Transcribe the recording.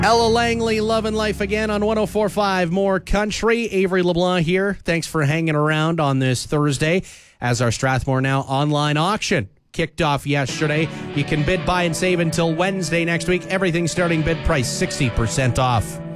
Ella Langley, Love and Life again on 104.5 More Country. Avery LeBlanc here. Thanks for hanging around on this Thursday as our Strathmore Now online auction kicked off yesterday. You can bid, buy, and save until Wednesday next week. Everything starting bid price 60% off.